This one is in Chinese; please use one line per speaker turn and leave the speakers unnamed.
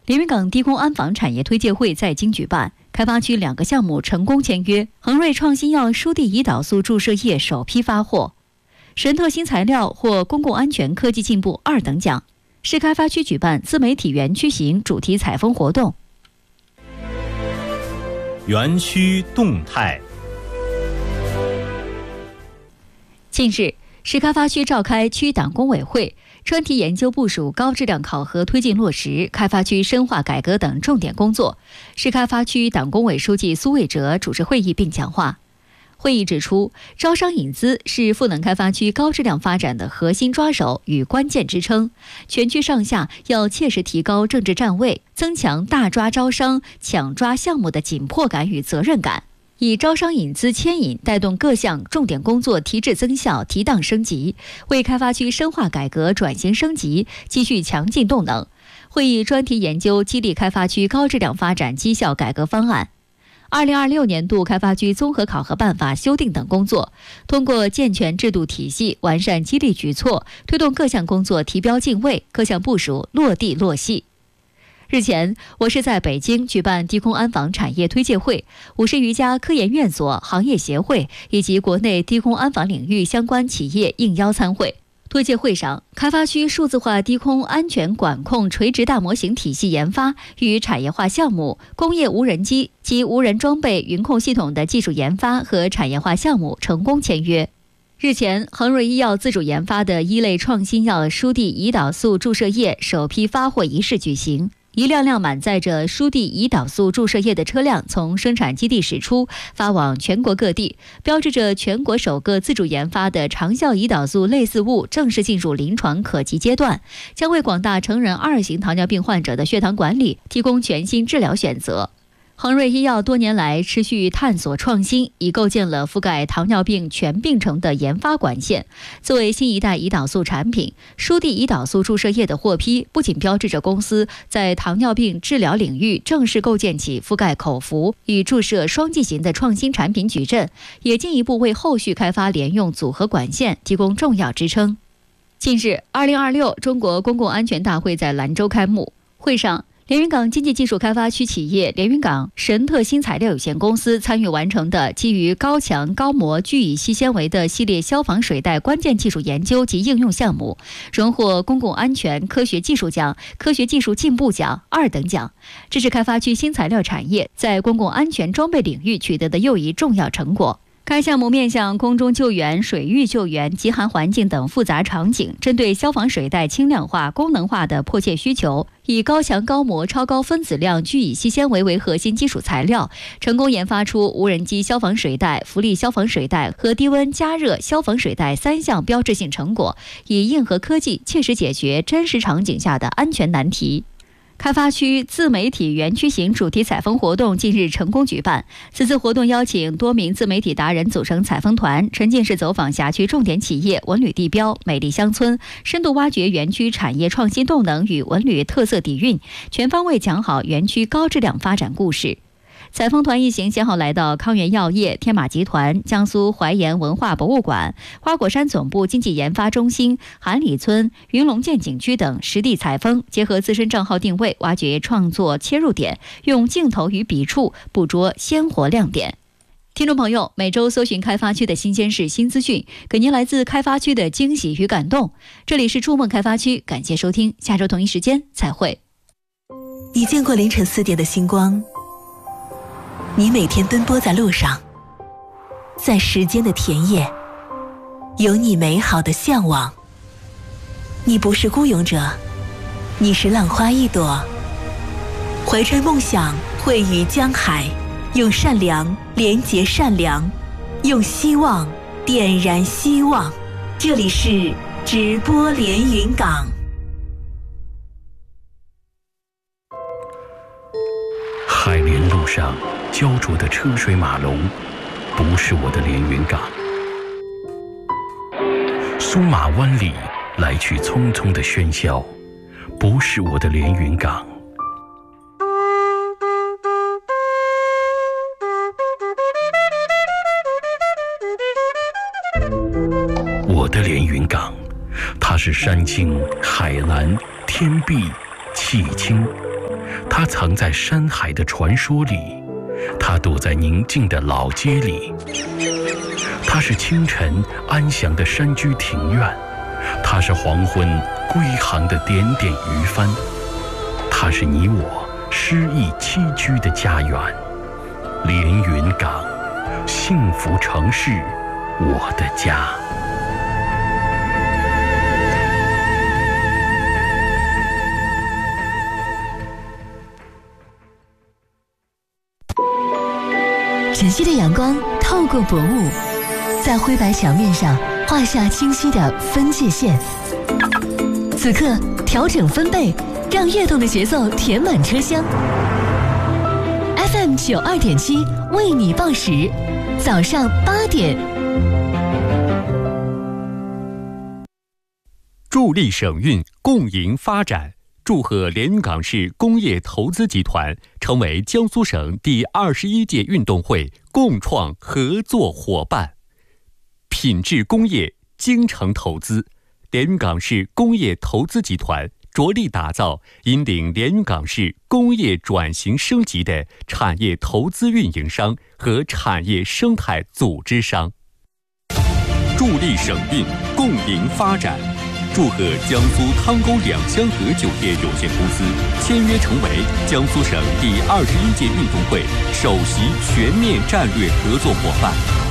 连云港低空安防产业推介会在京举办，开发区2个项目成功签约，恒瑞创新药输地胰岛素注射液首批发货，神特新材料获公共安全科技进步2等奖。市开发区举办自媒体园区行主题采风活动。
园区动态。
近日，市开发区召开区党工委会，专题研究部署高质量考核推进落实开发区深化改革等重点工作。市开发区党工委书记苏卫哲主持会议并讲话。会议指出，招商引资是赋能开发区高质量发展的核心抓手与关键支撑，全区上下要切实提高政治站位，增强大抓招商、抢抓项目的紧迫感与责任感，以招商引资牵引带动各项重点工作提质增效、提档升级，为开发区深化改革转型升级积蓄强劲动能。会议专题研究激励开发区高质量发展绩效改革方案。2026年度开发区综合考核办法修订等工作，通过健全制度体系，完善激励举措，推动各项工作提标进位，各项部署落地落细。日前，我市在北京举办低空安防产业推介会，50余家科研院所、行业协会以及国内低空安防领域相关企业应邀参会。推介会上，开发区数字化低空安全管控垂直大模型体系研发与产业化项目、工业无人机及无人装备云控系统的技术研发和产业化项目成功签约。日前，恒瑞医药自主研发的一类创新药输地胰岛素注射液首批发货仪式举行。一辆辆满载着输地胰岛素注射液的车辆从生产基地驶出，发往全国各地，标志着全国首个自主研发的长效胰岛素类似物正式进入临床可及阶段，将为广大成人2型糖尿病患者的血糖管理提供全新治疗选择。恒瑞医药多年来持续探索创新，已构建了覆盖糖尿病全病程的研发管线。作为新一代胰岛素产品，输地胰岛素注射液的获批，不仅标志着公司在糖尿病治疗领域正式构建起覆盖口服与注射双剂型的创新产品矩阵，也进一步为后续开发联用组合管线提供重要支撑。近日，2026中国公共安全大会在兰州开幕，会上连云港经济技术开发区企业连云港神特新材料有限公司参与完成的基于高强高膜聚乙烯纤维的系列消防水带关键技术研究及应用项目，荣获公共安全科学技术奖、科学技术进步奖2等奖。这是开发区新材料产业在公共安全装备领域取得的又一重要成果。该项目面向空中救援、水域救援、极寒环境等复杂场景，针对消防水带轻量化、功能化的迫切需求，以高强高膜超高分子量聚乙烯纤维为核心基础材料，成功研发出无人机消防水带、浮力消防水带和低温加热消防水带3项标志性成果，以硬核科技切实解决真实场景下的安全难题。开发区自媒体园区行主题采风活动近日成功举办。此次活动邀请多名自媒体达人组成采风团，沉浸式走访辖区重点企业、文旅地标、美丽乡村，深度挖掘园区产业创新动能与文旅特色底蕴，全方位讲好园区高质量发展故事。采风团一行先后来到康源药业、天马集团、江苏淮盐文化博物馆、花果山总部经济研发中心、韩里村、云龙涧景区等实地采风，结合自身账号定位，挖掘创作切入点，用镜头与笔触捕捉鲜活亮点。听众朋友，每周搜寻开发区的新鲜事、新资讯，给您来自开发区的惊喜与感动。这里是触梦开发区，感谢收听，下周同一时间再会。
你见过凌晨4点的星光？你每天奔波在路上，在时间的田野，有你美好的向往。你不是孤勇者，你是浪花一朵，怀揣梦想，汇于江海，用善良连结善良，用希望点燃希望。这里是直播连云港。
海连路上焦灼的车水马龙，不是我的连云港。苏马湾里来去匆匆的喧嚣，不是我的连云港。我的连云港，它是山青、海蓝、天碧、气清， 它藏在山海的传说里，它躲在宁静的老街里。它是清晨安详的山居庭院，它是黄昏归航的点点渔帆，它是你我诗意栖居的家园。连云港，幸福城市，我的家。
晨曦的阳光透过薄雾，在灰白墙面上画下清晰的分界线。此刻调整分贝，让跃动的节奏填满车厢。FM 92.7为你报时，早上8点。
助力省运，共赢发展。祝贺连云港市工业投资集团成为江苏省第21届运动会共创合作伙伴。品质工业，精诚投资，连云港市工业投资集团着力打造引领连云港市工业转型升级的产业投资运营商和产业生态组织商。助力省运，共赢发展。祝贺江苏汤沟两香河酒业有限公司签约成为江苏省第21届运动会首席全面战略合作伙伴。